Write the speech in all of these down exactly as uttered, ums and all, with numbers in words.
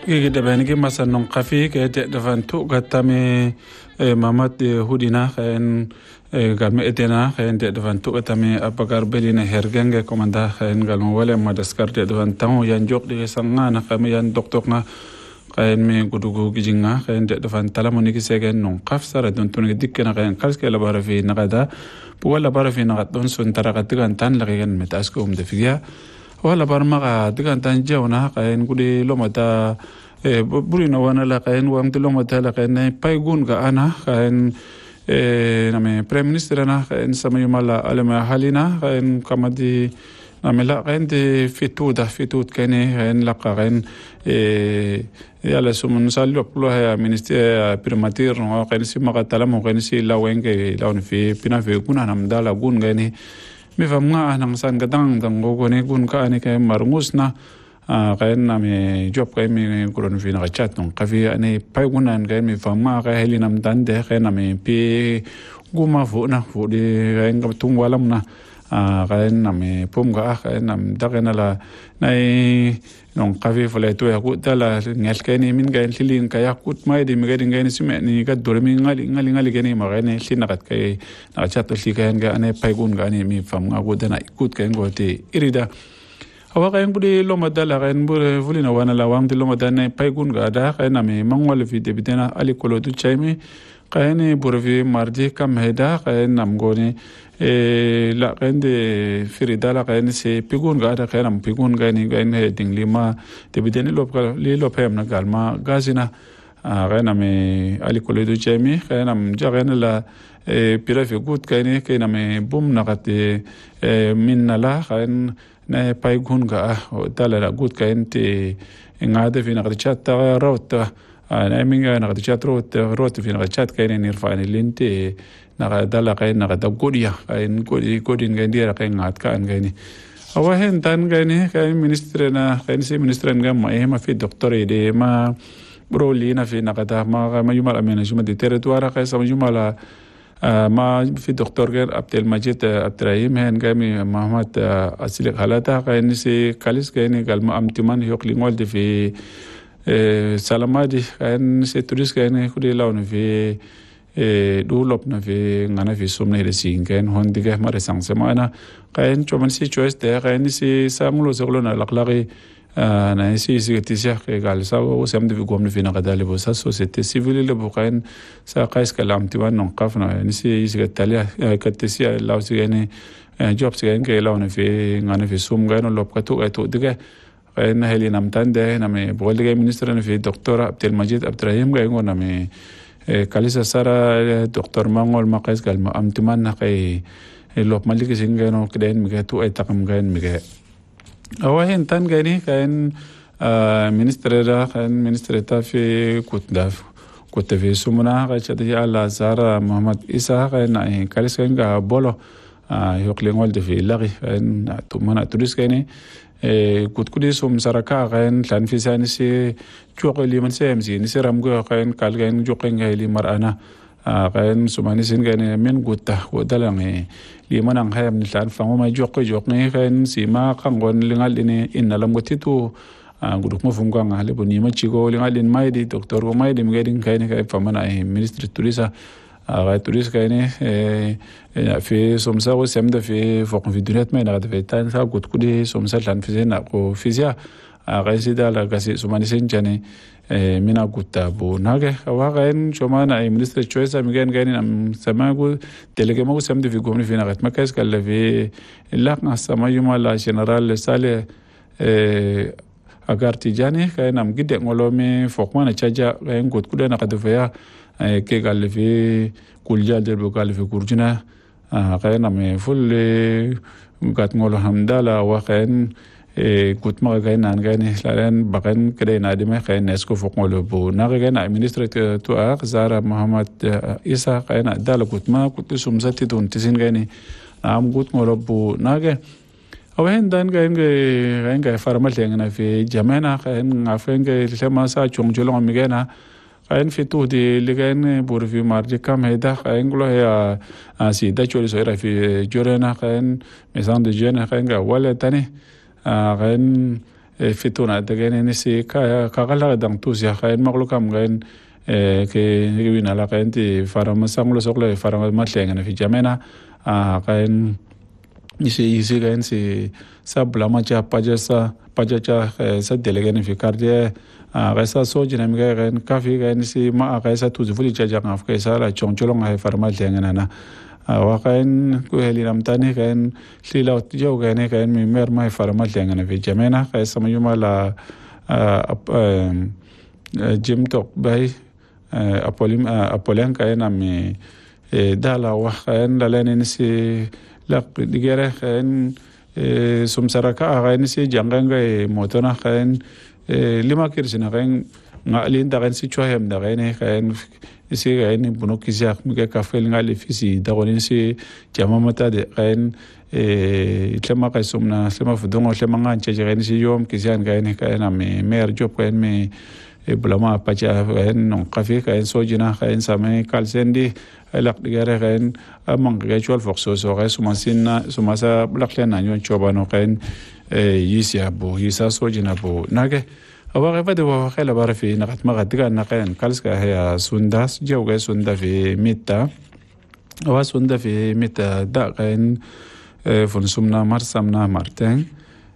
Gigi da bani gi masan non qafi ke de davan tu gatame mamat hudina khen galme etena khen de davan tu gatame abagar belina hergenge komanda khen galmo wala madaskar de davan taw yan jok de sangana khem yan doktok na khen me gudugu gijinga khen de davan talamoni ki segen non qaf sara don tun dikkena khen kalske la bara fi nagada wala bara fi nagad don sun taragatigan tan lagigan metaskum de fiya wala barmaga digan tan jawna khen gudi lomata e burina wana la khen wam de lomata la khen paygun ga ana khen e name prime minister na khen samayumala alama halina khen kamadi namela khen de fituda fitut kene khen la khen e yala sumun sallo plo ha minister primatir no khen si maga talamo khen si lawenge lawn fi pina fi kuna namdala gun gani mi famnga anang san gadang dang go ne gun ka ani ke marmusna kaen na me job ka mi kuron fi na chat non kafi ani pai gunan ka mi famma ka helinam dan de ka na me pi guma fu na fu de kaen ka tung walam na kaen na me pum ga ka nam da na la nai non kafi fole to ya ku dala ngel ka ni min ga lilin ka ya kut mai de mi ga dinga ni sime ni ga dormi ngali ngali ngali ga ni ma ga ne lina kat ka na chat to ka ga ani pai gun ga ni mi famga go dana kut ka ngo te irida awa kayen budi loma dala kayen bure vulina wana la wang di loma dana pai gun ga da kayen ame mangwal fi debitena ali kolo du chaimi kayen bure fi mardi kam heda kayen nam goni e la kayen de firi dala kayen se pigun ga da kayen am pigun ga ni kayen he ding lima debiteni lop li lop hem na galma gazina kayen ame ali kolo du chaimi kayen am jagayen la e pira fi gut kayen kayen ame bum na kate min nala kayen na pai gun ga dala la gut kain te ngade fi naqdichat ta rota na minga naqdichat rota rota fi naqdichat kain nirfani linte na dala kain na da godiya kain godi godin ga ndira kain ngat kan gaini awa hen tan gaini kain ministre na kain si ministre nga ma e ma fi doctore de ma brolina fi naqada ma ma yumala amenajuma de territoire kain sa yumala ما في دكتور غير عبد المجيد عبد الرحيم هن قامي محمد أسلك حالته كان سي كاليس كان قال ما أمتمان يقلين والد في سلامادي كان سي توريس كان كودي لاون في دولوبنا في غانا في سومنا رسين كان هون ديغه مار سانسمانا كان چومن سي چويس ده كان سي ساملو زغلونا الاخلاقي na isi isi tisia ke gal sa o sem de gomne fina gadale bo sa société civile le bo kan sa qais kalam tiwan non qafna ni si isi gatalia ka tisia law si ne job si ke law ne fi ngane fi sum ga no lop ka to to diga na heli nam tande na me bol de ministre ne fi docteur Abdel Majid Abdrahim ga ngona me kalisa sara docteur Mangol maqais gal ma amtiman na kai lop malik singa no kden mi ga to ay takam ga mi ga awahin tan gani kan ministre da kan ministre ta fi kutdaf kutfi sumuna ga chadi ala zara Muhammad Isa kan ai kalis kan ga bolo yoqling walde fi lagi kan to mana turis gani kut kudi sum saraka kan lan fi sani si chokli man sem si ni seram go kan kal gan joqeng li marana kan sumani sin gani men gutta wadalangi li manang hayam ni tan fango ma jokko jokne kan sima kangon lingal ini innalam gotitu guduk mo funga ngale boni ma chigo lingal in mai di doctor ko mai di mgadin kain kai famana ai ministry turisa aga turis kaine fi somsa ko semda fi fokon fi dunet mai na da vetan sa gut kudi somsa lan fi na ko fizia aga sida la gasi sumani sin jani mina gutta bo nage awa gain chomana ai ministre choice am gen gen am samago delege mo samde fi gomni fi nagat makas kala fi laqna samayuma la general sale agarti jani kain am gide ngolomi fokmana chaja gain gut kuda na kadufaya ke gal fi kuljal der bo gal fi kurjina kain am full gat ngolo hamdala wa kain gut ma ga nan ga ni lan bagan kede na de me khain esko fokolo bo na ga na ministre to a zara Muhammad Isa khaina dal gut ma gut sum zati don tisin ga ni am gut ngolo bo na ga awen dan ga nge ga farmal teng na fi jamana khain ngafen ga lema sa chung jolong mi ga na khain fi tu de ligan bur fi marji kam heda khain glo ya si da chori so ra fi jorena khain mesan de jena khain ga wala tani khain fituna dagene ni si ka kagala dang tu sia kain maglukam gain ke wina la kain ti farama sanglo sokle farama matlenga na fi jamena a kain isi isi kain si sabla macha pajasa pajacha sa delegene fi karde a resa sojina mi gain kafi gain si ma resa tu zufuli chaja ngaf ka sala chongcholong ha farama lenga na wa kain ku heli ramtani kain lila jo gain kain mi mer mai farama lenga na fi jamena ka sama yuma la jim tok bay apolim apolen kain ami dala wa kain dalene si la digere kain sumsaraka kain si janganga motona kain lima kirsina kain ngalin da kain si chohem da kain kain isi kain buno kizak mi ka kafel ngali fisi da gonin si jama mata de kain tlema kai sumna tlema fudongo tlema nganche kain si yom kizan kain kain ami mer job kain mi bulama pacha kain non kafi kain sojina kain same kalsendi lak digere kain amang ga chol fokso so kain sumasina sumasa blaklena nyon chobano kain yisia bo yisa sojina bo nage awa ga de wa khala bar fi nagat magadiga naqan kalska haya sundas jawga sunda fi mita awa sunda fi mita da kain fun sumna marsamna marten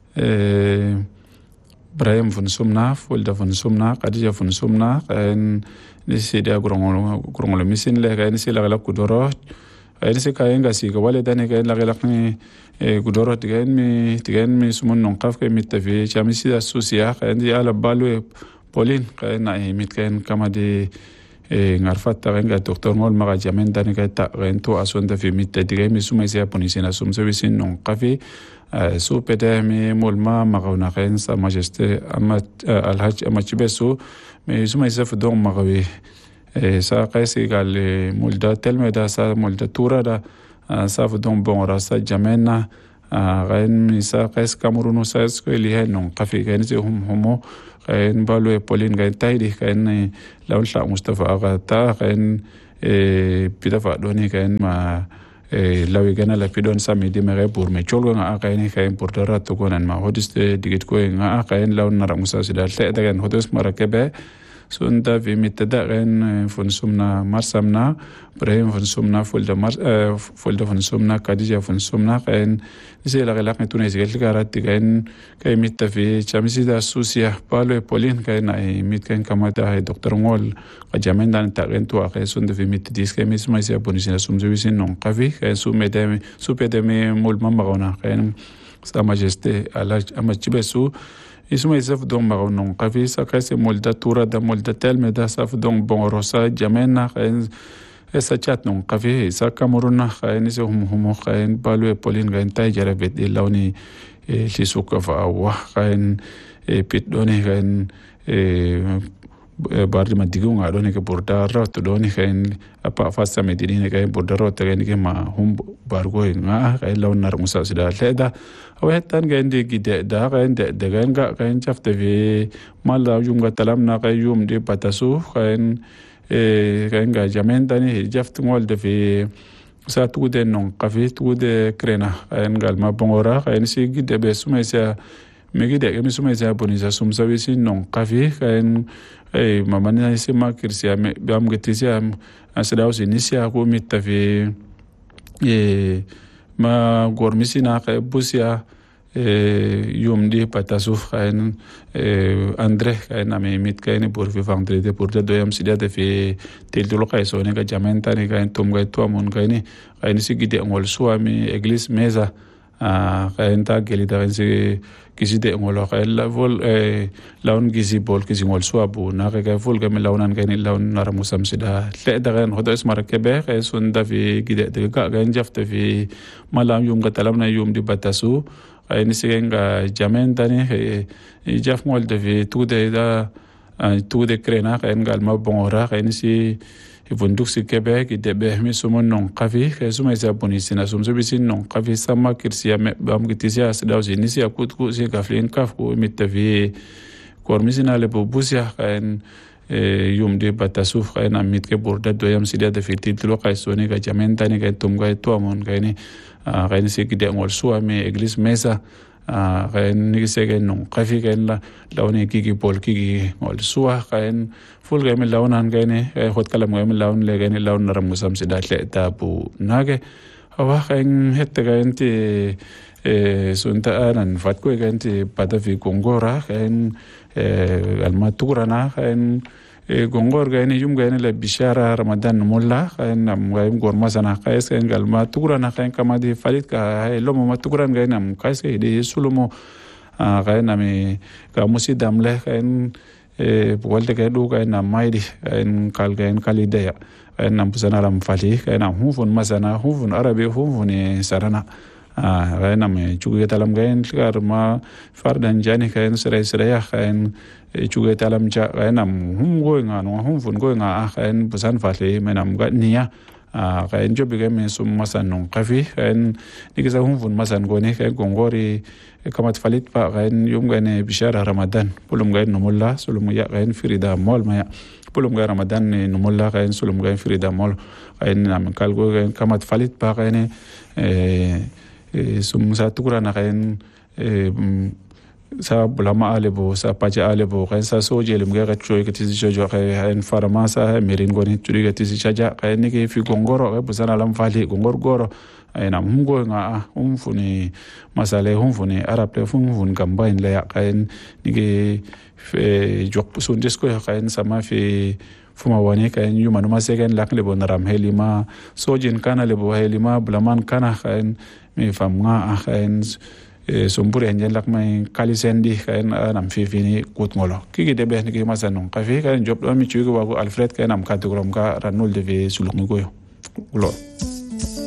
Ibrahim fun sumna fulda fun sumna Khadija fun sumna kain nisida grongolo grongolo misin le kain sila la kudoro kain se kain ga si ga wale dane kain la la ni kudoro tigen mi tigen mi sumun non qaf ke mita fi chamisi susia kain di ala balu polin kain na mit kain kama de ngarfat ta ga doctor ngol maga jamen dane ka ta kain to asonda fi mita tigen mi sumai sia ponisina sum service non qafi su pede mi mulma magawna kain sa majesté amat alhaj amachibesu mi sumai sia fudong magawi sa qaisi gal mulda telmeda sa mulda tura da sa fudong bongora sa jamena gain mi sa qais kamerunu sa sko li henon qafi gain se hum homo gain balu polin gain taidi gain lawn sha mustafa aga ta gain pidafa doni gain ma lawi gana la pidon sami di mere pour me cholgo nga akaini kain pour dara to gonan ma hodiste digit ko nga akain lawn nara musa sidal te dagan hodos marakebe sunda vi mitada gain fun sumna marsamna Ibrahim fun sumna fulda mar fulda fun sumna Khadija fun sumna kain ise la gala tuna ise garat gain kay mitta fi chamisi da susia palo polin kain ai mit kain kamata ai doctor ngol qajamen dan ta gain to akay sunda vi mit dis kay misma ise bonisina sumzo wisin non qavi kay su medem su pedeme mul mamagona kain sa majesté ala amachibesu isuma isaf dong magaw non qafi sa kayse molda tura da molda telme da saf dong bongorosa jamena kain esa chat non qafi sa kamuruna kain se hum hum kain balu polin gain tay jara bet de lawni li suka fa wa kain pit doni kain bardi ma digunga doni ke borda rot doni kain apa fasa medini kain borda rot kain ke ma hum bargo nga kain lawn nar musa sida leda awetan gain de gide da gain de de gain ga gain chafte vi mala yum ga talam na gain yum de patasu gain e gain ga jamen dani jaft ngol de vi sa tu de non qafi tu de krena gain gal ma bongora gain si gide be suma sa me gide ke suma sa bonisa sum service non qafi gain e mamani se ma kirsia me bam getisia asda usi nisia ko mitta vi e ma gormisina ka busia yum di patasu kain andre kain ame mit kain por fi vendredi por de doyam sida de fi tel dolo kay so ne ga jamenta ne kain tum ga to amon kain kain sigide ngol suami église mesa kain ta geli da se kiside ngol kain la vol laun gisi bol kisi ngol suabu na ga vol ga me launan kain laun nar musam sida le da gan hodo ismar kebe kain sun da fi gide de ga gan jafte fi malam yum ga talam na yum di batasu kain sigenga jamenta ne jaf ngol de fi tude da tude krena kain gal ma bongora kain si Ivunduk si Quebec ide be mi sumo non qafi ke suma isa bonisina sum so bisin non qafi sama kirsia me bam gitisia sdaw sinisia kut ku si kaflin kaf ku mitavi kormisina le bubusia kain yum de batasuf kain amit ke borda doyam sidia de fitil lo kaisoni ga jamenta ni ga tum ga to amon kain kain si gide ngol suami église mesa a kain ni segen nong kafi kain la laune kiki pol kiki ol suwa kain full game launan kain hot kalam game laun le kain laun naram musam sidatle tabu nage awa kain hette kain ti sunta anan fatko kain ti padavi kongora kain almaturana kain gongor gaini yum gaini la bishara ramadan mulla kain am gaim gor masana kais kain galma tugrana kain kamadi falit ka lomo matugran gaini am kais ke de sulumo kain ami ka musidam le kain walde kay do kain am maidi kain kal gain kalidaya kain am pusana ram fali kain am hufun masana hufun arabi hufun sarana kain am chuge talam gain kar ma fardan jani kain sere sere ya kain chuge talam cha kain am hum go nga no hum fun go nga kain pusan fale menam ga niya kain jobi ga men sum masan non qafi kain dikisa hum fun masan go ne kain gongori kamat falit pa kain yum ga ne bishara ramadan pulum ga no mulla sulum ya kain firida mol maya pulum ga ramadan ne no mulla kain sulum ga firida mol kain am kal go kamat falit pa kain sum sa tukura na kain sa bulama alebo sa paja alebo kain sa soje lim ga choy ke tisi jojo kain farama sa mirin goni turi ke tisi chaja kain ni ke fi gongoro ke busana lam fali gongor goro ay nam hungo nga um funi masale hum funi arab le fun fun gambain le kain ni ke jok sun disko kain sama fi fuma wani kain yuma no masegen lak le bonaram helima sojin kana le bo helima blaman kana kain mi fam nga kain sumpur enjen lak mai kalisendi kain nam fifini kut ngolo kiki de behni ki masanong kafi kain job do mi chugo wago alfred kain am kadugrom ka ranul de ve suluk ngoyo lo